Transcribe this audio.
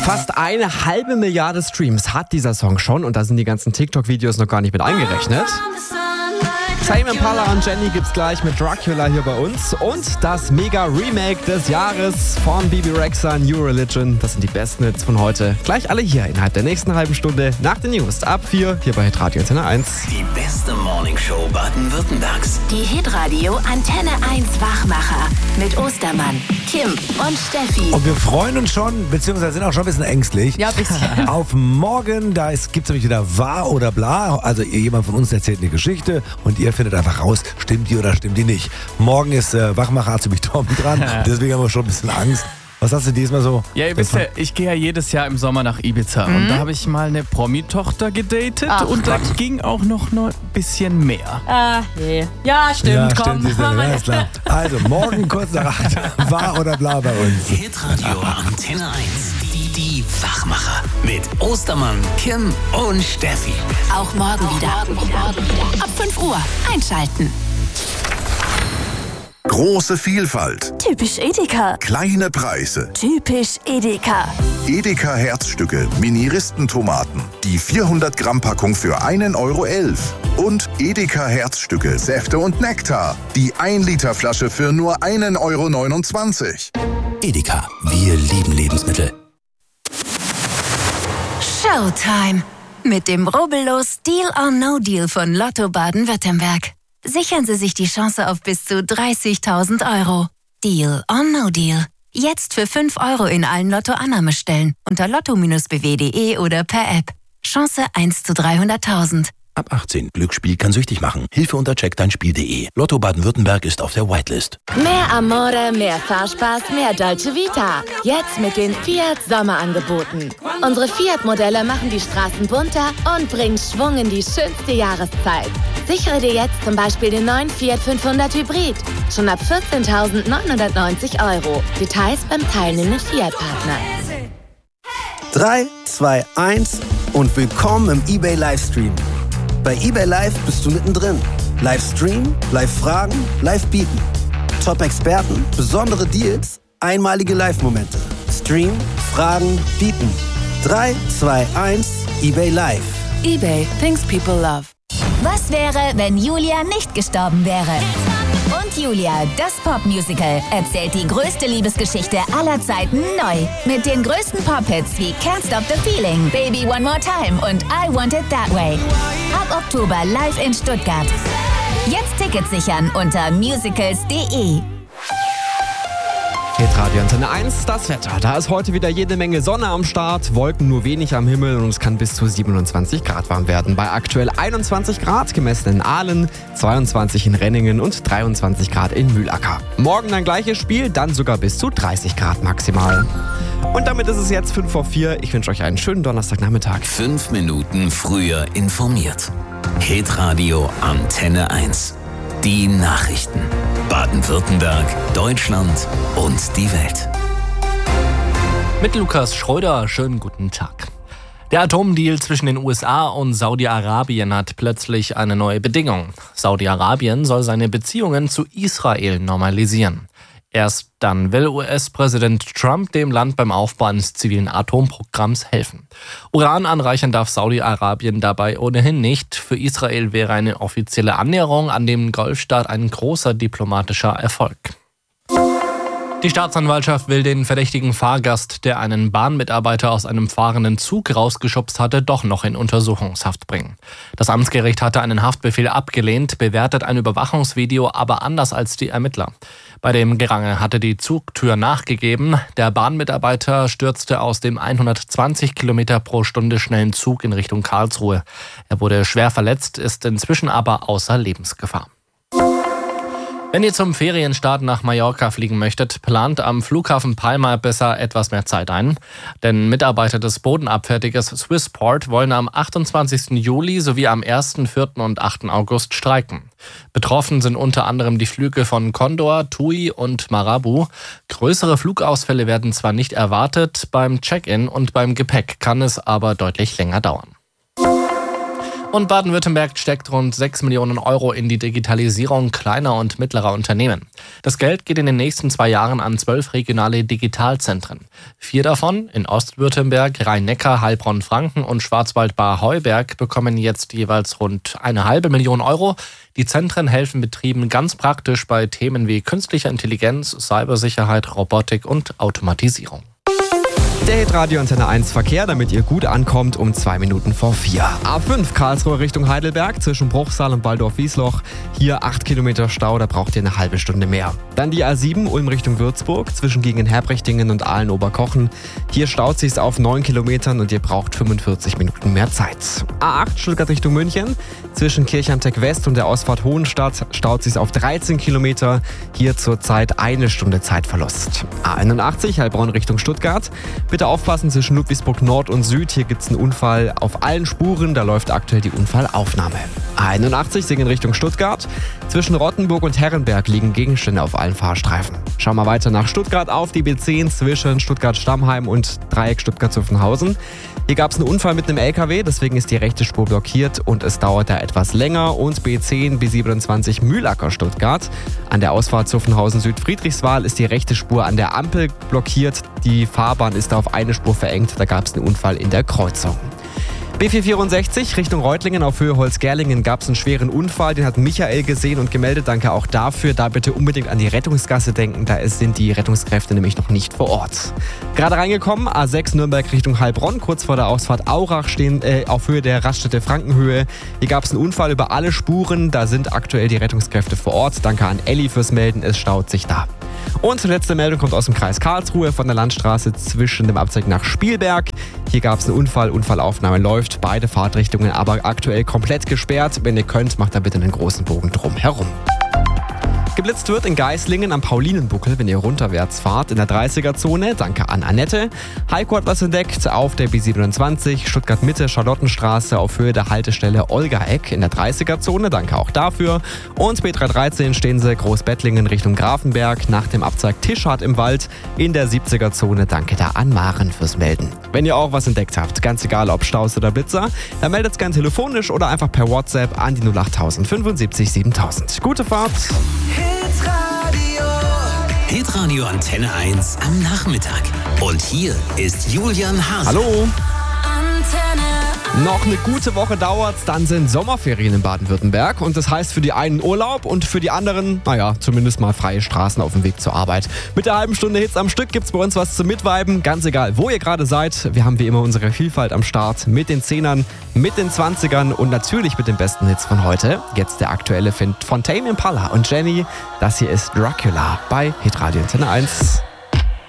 Fast 1,5 Milliarde Streams hat dieser Song schon und da sind die ganzen TikTok-Videos noch gar nicht mit eingerechnet. Tame Impala und Jenny gibt's gleich mit Dracula hier bei uns und das Mega-Remake des Jahres von Bebe Rexha, New Religion. Das sind die besten Hits von heute. Gleich alle hier innerhalb der nächsten halben Stunde nach den News. Ab 4 hier bei Hitradio Antenne 1. Die beste Morningshow Baden-Württembergs. Die Hitradio Antenne 1 Wachmacher mit Ostermann, Kim und Steffi. Und wir freuen uns schon, beziehungsweise sind auch schon ein bisschen ängstlich. Ja, ein bisschen. Auf morgen, da gibt es nämlich wieder wahr oder bla. Also jemand von uns erzählt eine Geschichte und ihr findet einfach raus, stimmt die oder stimmt die nicht. Morgen ist Wachmacher ziemlich Tom dran, deswegen haben wir schon ein bisschen Angst. Was hast du diesmal so? Ja, ihr wisst ja, ich gehe ja jedes Jahr im Sommer nach Ibiza und da habe ich mal eine Promi-Tochter gedatet und da ging auch noch ein bisschen mehr. Nee. Ja, stimmt, Ja, komm. stimmt, ja, ist klar. Also morgen kurz nach 8, wahr oder bla bei uns. Hitradio Antenne 1. Die Wachmacher mit Ostermann, Kim und Steffi. Auch morgen wieder. Ab 5 Uhr einschalten. Große Vielfalt, Typisch Edeka. kleine Preise. Typisch Edeka. Edeka Herzstücke, Mini-Ristentomaten. Die 400 Gramm Packung für 1,11 € Und Edeka Herzstücke, Säfte und Nektar. Die 1 Liter Flasche für nur 1,29 €. Edeka, wir lieben Lebensmittel. Showtime. Mit dem rubbellos Deal or No Deal von Lotto Baden-Württemberg. Sichern Sie sich die Chance auf bis zu 30.000 €. Deal or No Deal. Jetzt für 5 € in allen Lotto-Annahmestellen unter lotto-bw.de oder per App. Chance 1 zu 300.000. Ab 18. Glücksspiel kann süchtig machen. Hilfe unter checkdeinspiel.de. Lotto Baden-Württemberg ist auf der Whitelist. Mehr Amore, mehr Fahrspaß, mehr Dolce Vita. Jetzt mit den Fiat Sommerangeboten. Unsere Fiat-Modelle machen die Straßen bunter und bringen Schwung in die schönste Jahreszeit. Sichere dir jetzt zum Beispiel den neuen Fiat 500 Hybrid. Schon ab 14.990 €. Details beim teilnehmenden Fiat-Partner. 3, 2, 1 und willkommen im eBay Livestream. Bei eBay Live bist du mittendrin. Livestream, Live-Fragen, Live-Bieten. Top-Experten, besondere Deals, einmalige Live-Momente. Stream, Fragen, Bieten. 3, 2, 1, eBay Live. eBay, things people love. Was wäre, wenn Julia nicht gestorben wäre? Und Julia, das Popmusical, erzählt die größte Liebesgeschichte aller Zeiten neu. Mit den größten Pop-Hits wie Can't Stop the Feeling, Baby One More Time und I Want It That Way. Ab Oktober live in Stuttgart. Jetzt Tickets sichern unter musicals.de. Hitradio Antenne 1, das Wetter. Da ist heute wieder jede Menge Sonne am Start, Wolken nur wenig am Himmel und es kann bis zu 27 Grad warm werden. Bei aktuell 21 Grad gemessen in Aalen, 22 in Renningen und 23 Grad in Mühlacker. Morgen dann gleiches Spiel, dann sogar bis zu 30 Grad maximal. Und damit ist es jetzt 5 vor 4. Ich wünsche euch einen schönen Donnerstagnachmittag. 5 Minuten früher informiert. Hitradio Antenne 1. Die Nachrichten. Baden-Württemberg, Deutschland und die Welt. Mit Lukas Schröder, schönen guten Tag. Der Atomdeal zwischen den USA und Saudi-Arabien hat plötzlich eine neue Bedingung. Saudi-Arabien soll seine Beziehungen zu Israel normalisieren. Erst dann will US-Präsident Trump dem Land beim Aufbau eines zivilen Atomprogramms helfen. Uran anreichern darf Saudi-Arabien dabei ohnehin nicht. Für Israel wäre eine offizielle Annäherung an den Golfstaat ein großer diplomatischer Erfolg. Die Staatsanwaltschaft will den verdächtigen Fahrgast, der einen Bahnmitarbeiter aus einem fahrenden Zug rausgeschubst hatte, doch noch in Untersuchungshaft bringen. Das Amtsgericht hatte einen Haftbefehl abgelehnt, bewertet ein Überwachungsvideo aber anders als die Ermittler. Bei dem Gerangel hatte die Zugtür nachgegeben. Der Bahnmitarbeiter stürzte aus dem 120 Kilometer pro Stunde schnellen Zug in Richtung Karlsruhe. Er wurde schwer verletzt, ist inzwischen aber außer Lebensgefahr. Wenn ihr zum Ferienstart nach Mallorca fliegen möchtet, plant am Flughafen Palma besser etwas mehr Zeit ein. Denn Mitarbeiter des Bodenabfertigers Swissport wollen am 28. Juli sowie am 1., 4. und 8. August streiken. Betroffen sind unter anderem die Flüge von Condor, TUI und Marabu. Größere Flugausfälle werden zwar nicht erwartet, beim Check-in und beim Gepäck kann es aber deutlich länger dauern. Und Baden-Württemberg steckt rund 6 Millionen Euro in die Digitalisierung kleiner und mittlerer Unternehmen. Das Geld geht in den nächsten 2 Jahren an 12 regionale Digitalzentren. 4 davon in Ostwürttemberg, Rhein-Neckar, Heilbronn-Franken und Schwarzwald-Baar-Heuberg bekommen jetzt jeweils rund 1,5 Million Euro. Die Zentren helfen Betrieben ganz praktisch bei Themen wie künstlicher Intelligenz, Cybersicherheit, Robotik und Automatisierung. Der Hitradio Antenne 1 Verkehr, damit ihr gut ankommt, um 2 Minuten vor 4. A5 Karlsruhe Richtung Heidelberg zwischen Bruchsal und Waldorf-Wiesloch. Hier 8 Kilometer Stau, da braucht ihr eine halbe Stunde mehr. Dann die A7 Ulm Richtung Würzburg zwischen Gegenherbrechtingen und Aalen-Oberkochen. Hier staut sich's auf 9 Kilometern und ihr braucht 45 Minuten mehr Zeit. A8 Stuttgart Richtung München zwischen Kirchheim-Tech West und der Ausfahrt Hohenstadt staut sich's auf 13 Kilometer. Hier zurzeit 1 Stunde Zeitverlust. A81 Heilbronn Richtung Stuttgart. Bitte aufpassen zwischen Ludwigsburg Nord und Süd. Hier gibt es einen Unfall auf allen Spuren. Da läuft aktuell die Unfallaufnahme. A81 Singen Richtung Stuttgart. Zwischen Rottenburg und Herrenberg liegen Gegenstände auf allen Fahrstreifen. Schauen wir weiter nach Stuttgart auf die B10 zwischen Stuttgart-Stammheim und Dreieck Stuttgart-Zuffenhausen. Hier gab es einen Unfall mit einem LKW, deswegen ist die rechte Spur blockiert und es dauert da etwas länger. Und B10, B27 Mühlacker-Stuttgart. An der Ausfahrt Zuffenhausen-Süd-Friedrichswal ist die rechte Spur an der Ampel blockiert. Die Fahrbahn ist auf eine Spur verengt, da gab es einen Unfall in der Kreuzung. B464 Richtung Reutlingen auf Höhe Holzgerlingen gab es einen schweren Unfall, den hat Michael gesehen und gemeldet, danke auch dafür. Da bitte unbedingt an die Rettungsgasse denken, da sind die Rettungskräfte nämlich noch nicht vor Ort. Gerade reingekommen, A6 Nürnberg Richtung Heilbronn, kurz vor der Ausfahrt Aurach stehen auf Höhe der Raststätte Frankenhöhe. Hier gab es einen Unfall über alle Spuren, da sind aktuell die Rettungskräfte vor Ort. Danke an Elli fürs Melden, es staut sich da. Und die letzte Meldung kommt aus dem Kreis Karlsruhe von der Landstraße zwischen dem Abzweig nach Spielberg. Hier gab es einen Unfall, Unfallaufnahme läuft, beide Fahrtrichtungen aber aktuell komplett gesperrt. Wenn ihr könnt, macht da bitte einen großen Bogen drum herum. Geblitzt wird in Geislingen am Paulinenbuckel, wenn ihr runterwärts fahrt, in der 30er-Zone. Danke an Annette. Heiko hat was entdeckt auf der B27, Stuttgart-Mitte, Charlottenstraße auf Höhe der Haltestelle Olgaeck in der 30er-Zone. Danke auch dafür. Und B313 stehen sie Großbettlingen Richtung Grafenberg nach dem Abzweig Tischhardt im Wald in der 70er-Zone. Danke da an Maren fürs Melden. Wenn ihr auch was entdeckt habt, ganz egal ob Staus oder Blitzer, dann meldet es gerne telefonisch oder einfach per WhatsApp an die 08000 75 7000. Gute Fahrt! Hitradio Antenne 1 am Nachmittag. Und hier ist Julian Hase. Hallo! Noch eine gute Woche dauert's, dann sind Sommerferien in Baden-Württemberg und das heißt für die einen Urlaub und für die anderen, zumindest mal freie Straßen auf dem Weg zur Arbeit. Mit der halben Stunde Hits am Stück gibt's bei uns was zum Mitviben, ganz egal wo ihr gerade seid. Wir haben wie immer unsere Vielfalt am Start mit den 10ern, mit den 20ern und natürlich mit den besten Hits von heute. Jetzt der aktuelle von Tame Impala und Jenny. Das hier ist Dracula bei Hitradio Antenne 1.